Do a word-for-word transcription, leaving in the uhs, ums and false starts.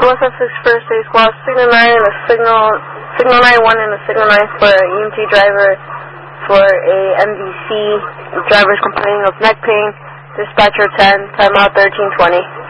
West Essex First Aid Squad, Signal nine, a Signal, Signal nine one and a Signal nine for an E M T driver for a M D C. The driver's complaining of neck pain. Dispatcher ten, timeout thirteen twenty.